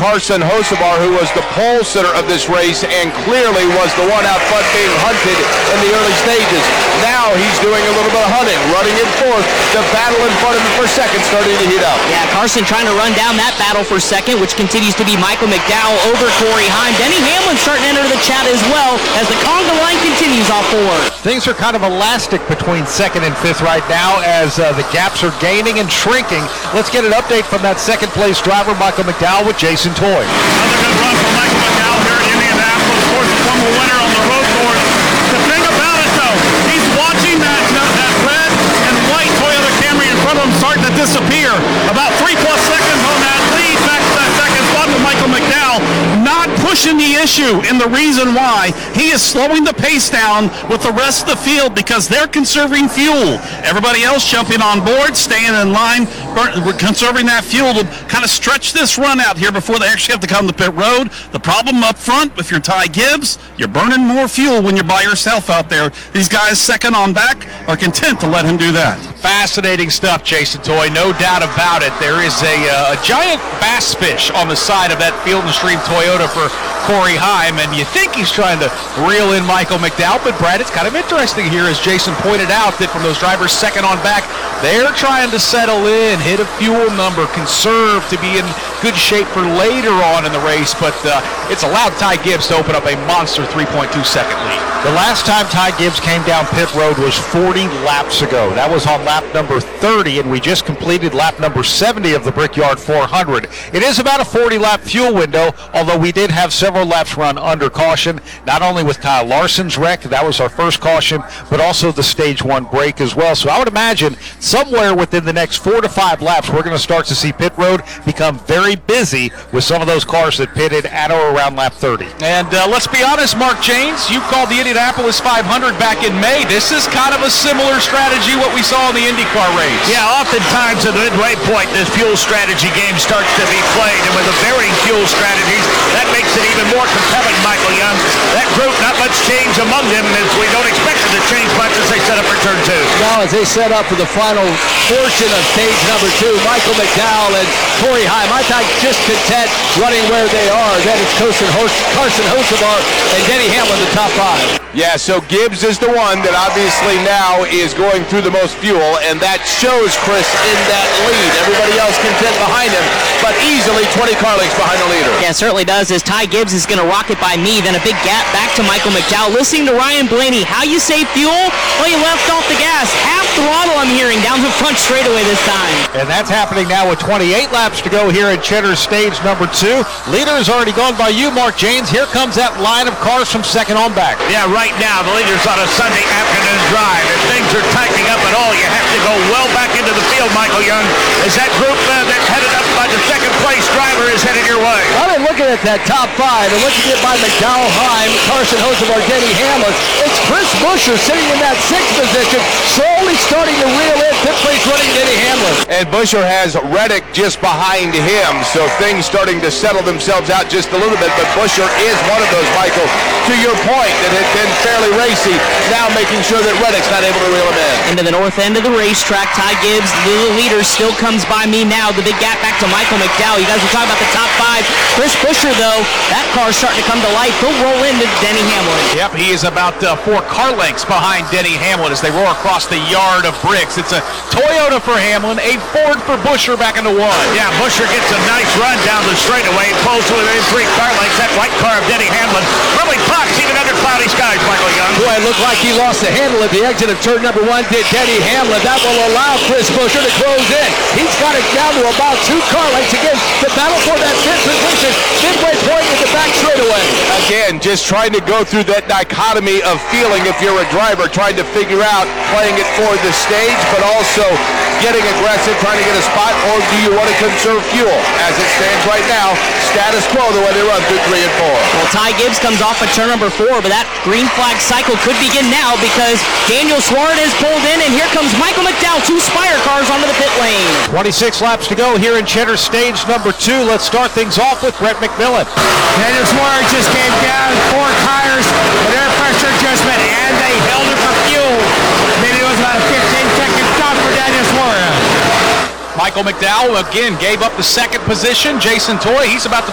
Carson Hocevar, who was the pole sitter of this race and clearly was the one out front being hunted in the early stages. Now he's doing a little bit of hunting, running in fourth. The battle in front of him for second starting to heat up. Yeah, Carson trying to run down that battle for second, which continues to be Michael McDowell over Corey Heim. Denny Hamlin starting to enter the chat as well as the conga line continues off forward. Things are kind of elastic between second and fifth right now as the gaps are gaining and shrinking. Let's get an update from that second place driver, Michael McDowell, with Jason Toy. Another good run from Michael McDowell here in Indianapolis. Of course, the former winner on the road course. The thing about it, though, he's watching that red and white Toyota Camry in front of him starting to disappear. About 3+ seconds on that lead back to that second spot with Michael McDowell. Not pushing the issue, and the reason why he is slowing the pace down with the rest of the field because they're conserving fuel. Everybody else jumping on board, staying in line, conserving that fuel to kind of stretch this run out here before they actually have to come to pit road. The problem up front, if you're Ty Gibbs, you're burning more fuel when you're by yourself out there. These guys second on back are content to let him do that. Fascinating stuff, Jason Toy, no doubt about it. There is a giant bass fish on the side of that Field & Stream Toyota for Corey Heim, and you think he's trying to reel in Michael McDowell, but Brad, it's kind of interesting here, as Jason pointed out, that from those drivers second on back, they're trying to settle in, hit a fuel number, conserve to be in good shape for later on in the race, but it's allowed Ty Gibbs to open up a monster 3.2-second lead. The last time Ty Gibbs came down pit road was 40 laps ago. That was on lap number 30, and we just completed lap number 70 of the Brickyard 400. It is about a 40-lap fuel window, although we did have several laps run under caution, not only with Kyle Larson's wreck, that was our first caution, but also the stage 1 break as well. So I would imagine somewhere within the next 4 to 5 laps, we're going to start to see pit road become very busy with some of those cars that pitted at or around lap 30. And let's be honest, Mark Janes, you called the Indianapolis 500 back in May. This is kind of a similar strategy what we saw in the IndyCar race. Yeah, oftentimes at the midway point, this fuel strategy game starts to be played, and with the varying fuel strategies, that makes it even more compelling, Michael Young. That group, not much change among them, as we don't expect it to change much as they set up for turn 2. Now, as they set up for the final portion of stage number 2, Michael McDowell and Corey Heim, I thought just content running where they are. Then it's Carson Hocevar and Denny Hamlin, the top 5. Yeah, so Gibbs is the one that obviously now is going through the most fuel, and that shows Chris in that lead. Everybody else content behind him, but easily 20 car lengths behind the leader. Yeah, it certainly does, as Ty Gibbs is going to rock it by me. Then a big gap back to Michael McDowell. Listening to Ryan Blaney, how you save fuel? Well, you left off the gas. Half throttle, I'm hearing, down the front straightaway this time. And that's happening now with 28 laps to go here at Cheddar's stage number 2. Leader has already gone by you, Mark Janes. Here comes that line of cars from second on back. Yeah, right now, the leader's on a Sunday afternoon drive. If things are tightening up at all, you have to go well back into the field, Michael Young, as that group that's headed up by the second place driver is headed your way. I've been looking at that top 5 and looking at by McDowell, Heim, Carson Hocevar, Denny Hamlin. It's Chris Buescher sitting in that 6th position, slowly starting to reel in fifth place running Denny Hamlin. And Buescher has Reddick just behind him, so things starting to settle themselves out just a little bit, but Buescher is one of those, Michael, to your point, that had been fairly racy, now making sure that Reddick's not able to reel him in. Into the north end of the racetrack, Ty Gibbs, the leader, still comes by me now. The big gap back to Michael McDowell. You guys were talking about the top 5. Chris Buescher, though, that car's starting to come to life. He'll roll into Denny Hamlin. Yep, he is about 4 car lengths behind Denny Hamlin as they roar across the yard of bricks. It's a Toyota for Hamlin, a Ford for Buescher back into 1. Yeah, Buescher gets a nice run down the straightaway, pulls within 3 car lengths. That white car of Denny Hamlin really pops even under cloudy skies, Michael Young. Boy, it looked like he lost the handle at the exit of turn number 1, did Denny Hamlin. That will allow Chris Buescher to close in. He's got it down to about 2 car lengths again. The battle for that 5th position, midway point in the back straightaway. Again, just trying to go through that dichotomy of feeling if you're a driver, trying to figure out playing it for the stage, but also getting aggressive, trying to get a spot, or do you want to conserve fuel? As it stands right now, status quo the way they run through 3 and 4. Well, Ty Gibbs comes off at turn number 4, but that green flag cycle could begin now because Daniel Suarez pulled in, and here comes Michael McDowell, 2 Spire cars onto the pit lane. 26 laps to go here in Cheddar stage number 2. Let's start things off with Brett McMillan. Daniel Suarez just came down 4 tires with air pressure adjustment, and they held it for fuel. Maybe it was about a 15-second stop for Daniel Suarez. Michael McDowell again gave up the second position. Jason Toy, he's about to